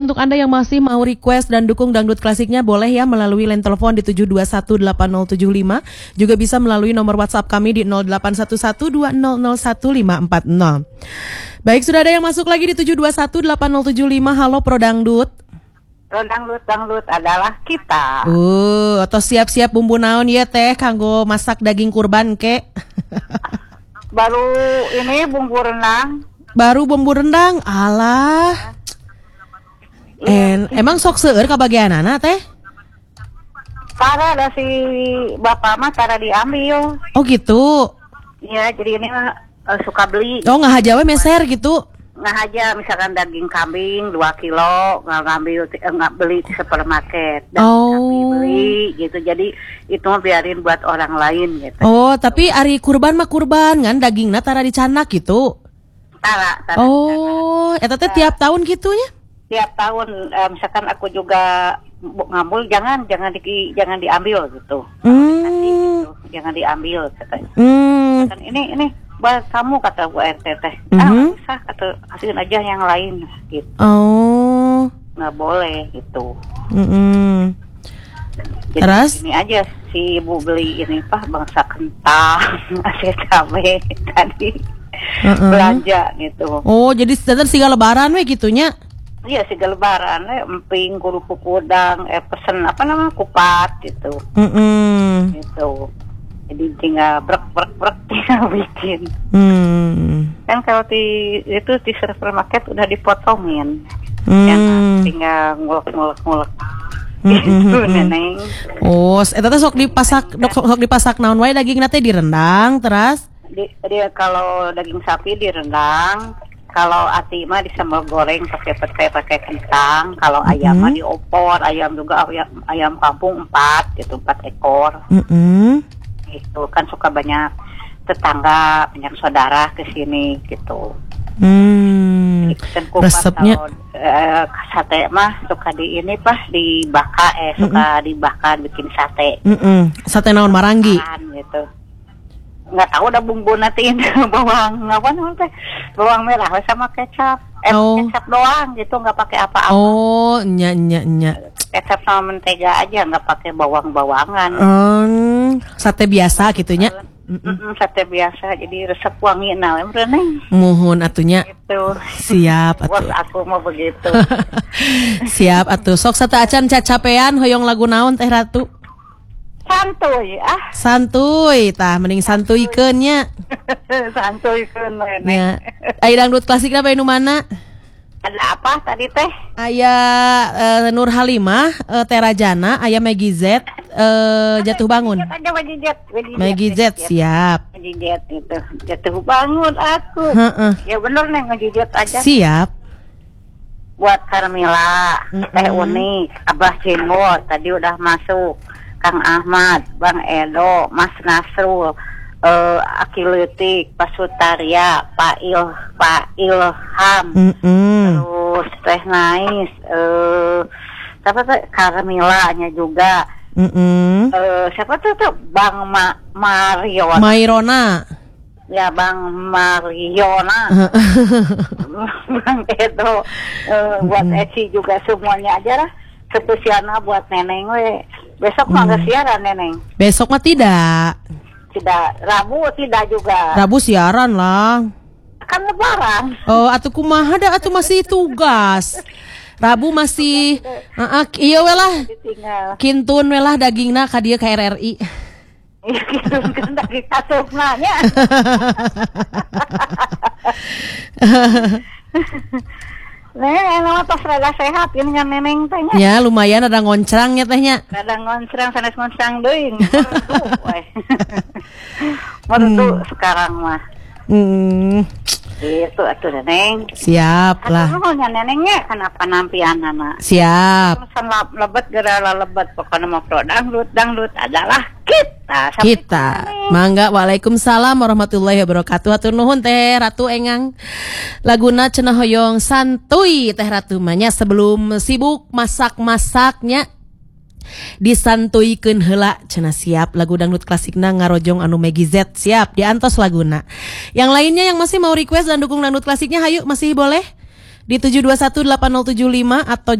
untuk Anda yang masih mau request dan dukung dangdut klasiknya, boleh ya melalui line telepon di 7218075. Juga bisa melalui nomor WhatsApp kami di 081120011540. Baik, sudah ada yang masuk lagi di 7218075. Halo Pro Dangdut. Pro dangdut adalah kita. Atau siap-siap bumbu naon ya teh kanggo masak daging kurban ke? Baru ini bumbu rendang. Baru bumbu rendang, alah. Emang sok seueur kabagianana teh? Tara ada si bapak mah tara diambil. Oh gitu. Iya, jadi ini suka beli. Oh ngahaja we meser gitu. Nah aja misalkan daging kambing 2 kilo nggak beli di supermarket dan kami beli gitu, jadi itu mah biarin buat orang lain gitu. Oh tapi ari kurban mah kurban kan dagingna tara dicanak gitu. Tara. Oh eta teh tiap tahun gitunya? Tiap tahun misalkan aku juga ngambil jangan diambil gitu. Gitu. Jangan diambil katanya. Misalkan ini buat kamu kata Bu RT teh. Bisa kata kasihin aja yang lain gitu. Oh. Nggak boleh gitu. Jadi terus ini aja si ibu beli ini bangsa kentang, asin cabe tadi belanja gitu. Oh jadi standar siga lebaran we gitunya? Iya siga lebaran, emping kerupuk udang, pesen apa namanya kupat gitu. Gitu. Jadi tinggal brek tinggal bikin. Kan kalau di supermarket udah dipotongin. Yang tinggal ngulek. Gitu neneng. Oh, eta teh sok dipasak naon wae dagingna teh direndang terus? Dia kalau daging sapi direndang, kalau ati mah disambal goreng pakai pete pakai kentang, kalau ayam mah diopor, ayam juga ayam kampung 4 gitu, 4 ekor. Itu kan suka banyak tetangga, banyak saudara ke sini gitu. Resepnya sate mah suka dibakar bikin sate. Sate naon marangi gitu. Nggak tahu udah bumbu nanti bawang bawang merah sama kecap. Kecap doang gitu, nggak pakai apa-apa. Oh, nya. Kecap sama mentega aja, nggak pakai bawang-bawangan. Sate biasa gitunya. Sate biasa, jadi resep wangi reneng. Muhun atunya. Gitu. Siap atuh. Buat aku mau begitu. Siap atuh. Sok sate acan cacapean hoyong lagu naon teh Ratu? Santuy Santuy tah mending santuikeun nya. Santuikeun reneng. Ya. Aya dangdut klasikna bae nu mana? Ada apa tadi teh? Aya Nur Halimah, Terajana, aya Maggie Z, Jatuh Bangun. Maggie Z siap. Maggie Z itu Jatuh Bangun aku. Ya bener neng Maggie Z aja. Siap. Buat Carmila, Teh Unik, Abah Cimot tadi udah masuk. Kang Ahmad, Bang Edo, Mas Nasrul, Akiletik, Pak Sutaria, Pak Ilham, terus Teh Nais, siapa tuh Carmilanya juga, siapa tuh Bang Mairona, ya Bang Mariona, Bang Edo, buat Eci juga semuanya aja lah, spesialnya buat Neneng we. Besok mah nggak siaran Neneng? Besok mah tidak. Rabu tidak juga. Rabu siaran lah. Kan lebaran. Oh, atuh kumaha da atuh masih tugas. Rabu masih iya we lah. Kintun we lah dagingna ka dieu ka RRI. Iya kintun kan daging kasupna nya. Nama pas rada sehat ini kan Neneng tehnya. Ya lumayan ada ngoncrangnya tehnya. Ada ngoncrang sanes ngoncrang deui. Merdu sekarang mah. Itu atuh Neneng. Siap lah. Atuh Nenengnya kenapa nampianana? Siap. Pesan lebet gerala lebet pokoknya mah pro dangdut adalah kita. Mangga. Waalaikumsalam warahmatullahi wabarakatuh. Hatur nuhun teh Ratu Engang. Laguna cenah hoyong santuy teh Ratu manya sebelum sibuk masak-masaknya disantuikeun heula cenah. Siap lagu dangdut klasikna ngarojong anu Maggie Z siap diantos laguna. Yang lainnya yang masih mau request dan dukung dangdut klasiknya hayu masih boleh di 7218075 atau